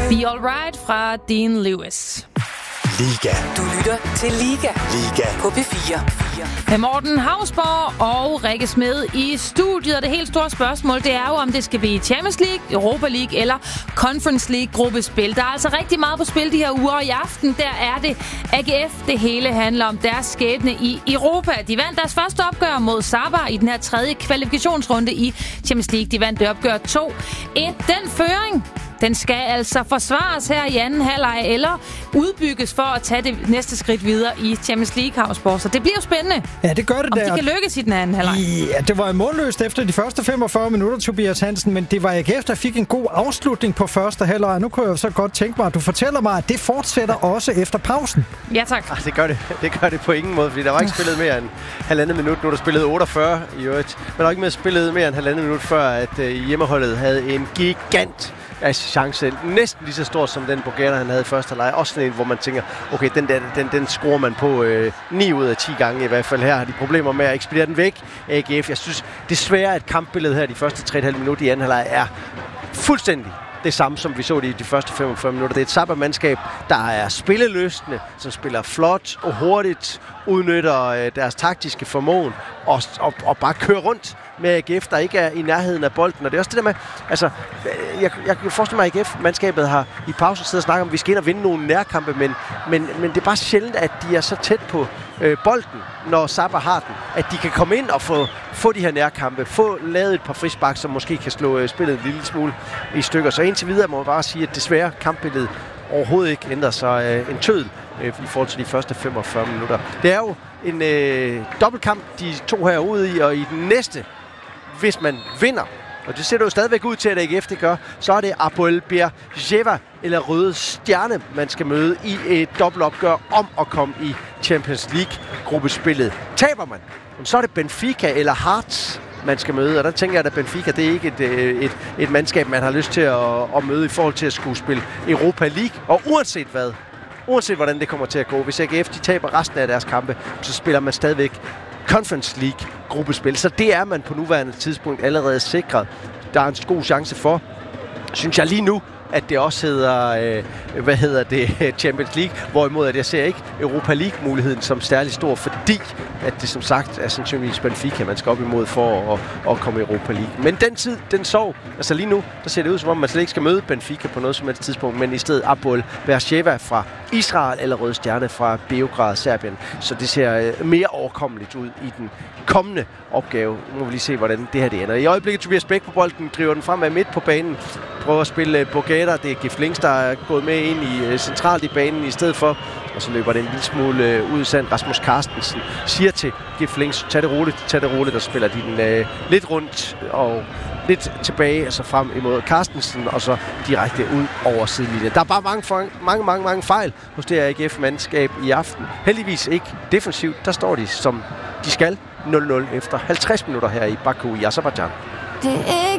Be Alright fra Dean Lewis. Liga. Du lytter til Liga. Liga. På P4. Med Morten Hausborg og Rikke Smed i studiet. Og det helt store spørgsmål, det er jo, om det skal blive Champions League, Europa League eller Conference League gruppespil. Der er altså rigtig meget på spil de her uger, og i aften, der er det AGF, det hele handler om deres skæbne i Europa. De vandt deres første opgør mod Sabah i den her tredje kvalifikationsrunde i Champions League. De vandt det opgør 2-1. Den føring, den skal altså forsvares her i anden halvleg eller udbygges for at tage det næste skridt videre i Champions League, Hausborg. Så det bliver jo spændende. Ja, det gør det om der. de kan lykkes i den anden halvleg. Ja, det var målløst efter de første 45 minutter, Tobias Hansen, men det var AGF, der fik en god afslutning på første halvleg. Nu kunne jeg jo så godt tænke mig, at du fortæller mig, at det fortsætter også efter pausen. Ja, tak. Det gør det på ingen måde, fordi der var ikke spillet mere end halvandet minut. Nu er der spillet 48 i øvrigt. Men der var ikke mere spillet mere end halvandet minut, før at hjemmeholdet havde en gigant chance, næsten lige så stor som den Bourguera, han havde i første halvleg. Også sådan en, hvor man tænker, okay, den skruer man på 9 ud af 10 gange i hvert fald. Her har de problemer med at ekspedere den væk. AGF, jeg synes desværre, at kampbilledet her de første 3,5 minutter i anden halvleg er fuldstændig det samme, som vi så det i de første 45 minutter. Det er et Sabah-mandskab, der er spilleløsende, som spiller flot og hurtigt, udnytter deres taktiske formåen og bare kører rundt med AGF, der ikke er i nærheden af bolden. Og det er også det der med, altså, jeg kan forestille mig, at AGF-mandskabet har i pausen siddet og snakket om, at vi skal ind og vinde nogle nærkampe, men det er bare sjældent, at de er så tæt på bolden, når Sabah har den, at de kan komme ind og få de her nærkampe, få lavet et par frispark, som måske kan slå spillet en lille smule i stykker. Så indtil videre må man bare sige, at desværre kampbilledet overhovedet ikke ændrer sig en tøddel i forhold til de første 45 minutter. Det er jo en dobbeltkamp, de to her ude i, og i den næste, hvis man vinder, og det ser jo stadigvæk ud til, at AGF det gør, så er det Apoel Beersheva eller Røde Stjerne, man skal møde i et dobbeltopgør om at komme i Champions League-gruppespillet. Taber man, så er det Benfica eller Hearts, man skal møde, og der tænker jeg, at Benfica, det er ikke et mandskab, man har lyst til at møde i forhold til at skulle spille Europa League, og uanset hvordan det kommer til at gå, hvis AGF de taber resten af deres kampe, så spiller man stadigvæk Conference League gruppespil. Så det er man på nuværende tidspunkt allerede sikret. Der er en god chance for, synes jeg lige nu, at det også hedder, Champions League, hvorimod at jeg ser ikke Europa League-muligheden som særlig stor, fordi at det som sagt er sandsynligvis Benfica, man skal op imod for at komme i Europa League. Men den tid, den sov. Altså lige nu, der ser det ud som om, man slet ikke skal møde Benfica på noget som helst tidspunkt, men i stedet Apoel Beersheva fra Israel eller Røde Stjerne fra Beograd, Serbien. Så det ser mere overkommeligt ud i den kommende opgave. Nu må vi lige se, hvordan det her det ender. I øjeblikket Tobias Bæk på bolden, driver den frem af midt på banen, prøver at spille Bourguera. Det er Gif Links, der er gået med ind i centralt i banen i stedet for. Og så løber det en lille smule ud i sand. Rasmus Carstensen siger til Gif Links, tag det roligt, og spiller de den lidt rundt og lidt tilbage, altså frem imod Carstensen, og så direkte ud over sidelinjen. Der er bare mange fejl hos det her AGF-mandskab i aften. Heldigvis ikke defensivt. Der står de, som de skal, 0-0 efter 50 minutter her i Baku i Aserbajdsjan.